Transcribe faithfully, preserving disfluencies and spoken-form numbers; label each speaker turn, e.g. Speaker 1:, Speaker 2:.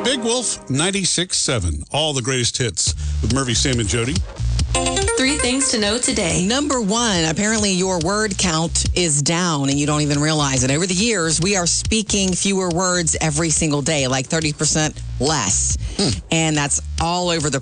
Speaker 1: Big Wolf ninety-six seven. All the greatest hits with Murphy, Sam, and Jody.
Speaker 2: Three things to know today.
Speaker 3: Number one, apparently your word count is down and you don't even realize it. Over the years, we are speaking fewer words every single day, like thirty percent less. Hmm. And that's all over the